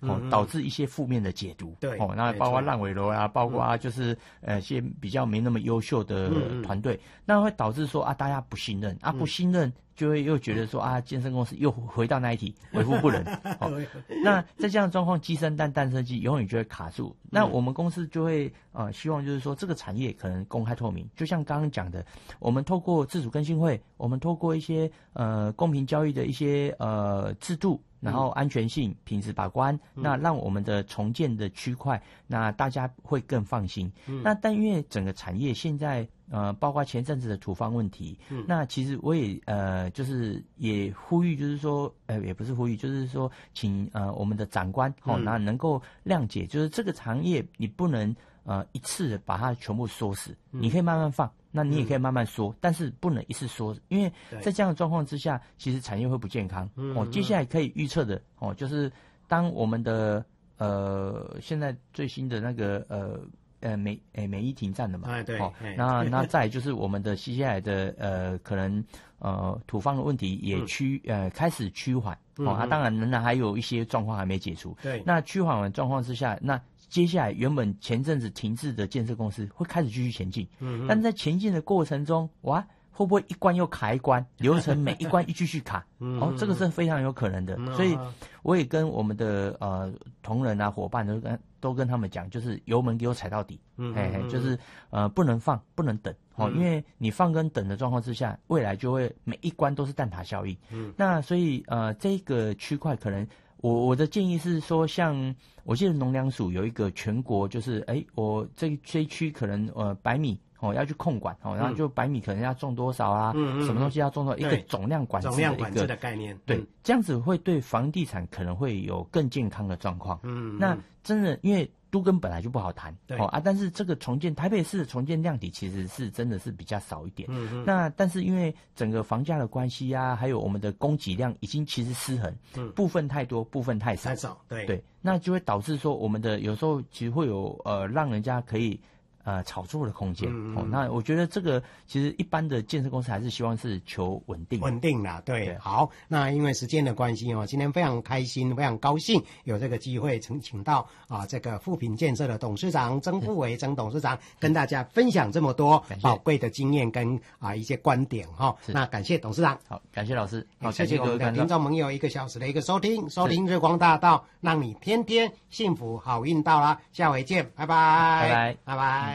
导致一些负面的解读。 对， 那包括烂尾楼啊，包括就是一些比较没那么优秀的团队，那会导致说大家不信任不信任。就会又觉得说健身公司又回到那一题，为富不仁。那在这样的状况，鸡生蛋，蛋生鸡，永远就会卡住。那我们公司就会希望就是说这个产业可能公开透明，就像刚刚讲的，我们透过自主更新会，我们透过一些公平交易的一些制度。然后安全性、品质把关，那让我们的重建的区块，那大家会更放心。那但因为整个产业现在包括前阵子的土方问题，那其实我也就是也呼吁，就是说也不是呼吁，就是说请我们的长官那能够谅解，就是这个行业你不能一次把它全部缩死，你可以慢慢放。那你也可以慢慢缩，但是不能一次缩，因为在这样的状况之下，其实产业会不健康。接下来可以预测的就是当我们的现在最新的那个美伊停战了嘛， 对， 那再来就是我们的接下来的可能土方的问题也开始趋缓，当然仍然还有一些状况还没解除。 对， 那趋缓的状况之下，那接下来原本前阵子停滞的建设公司会开始继续前进，但是在前进的过程中，会不会一关又卡一关，流程每一关一继续卡？这个是非常有可能的。所以我也跟我们的同仁伙伴都跟他们讲，就是油门给我踩到底，就是不能放，不能等，因为你放跟等的状况之下，未来就会每一关都是蛋挞效应。那所以这个区块可能。我的建议是说，像我记得农粮署有一个全国，就是我这一区可能100米要去控管然后就100米可能要种多少啊，什么东西要种多少，一个总量管制的概念， 对，这样子会对房地产可能会有更健康的状况。那真的因为都更本来就不好谈，但是这个重建台北市的重建量体其实是真的是比较少一点。那但是因为整个房价的关系还有我们的供给量已经其实失衡，部分太多，部分太少，对，那就会导致说我们的有时候其实会有让人家可以。炒作的空间那我觉得这个其实一般的建设公司还是希望是求稳定啦，对。好，那因为时间的关系今天非常开心，非常高兴有这个机会请到这个富品建设的董事长曾富维曾董事长跟大家分享这么多宝贵的经验跟一些观点那感谢董事长， 好，感谢老师，好， 谢谢我们的听众朋友1个小时的一个收听日光大道，让你天天幸福好运到啦，下回见，拜拜。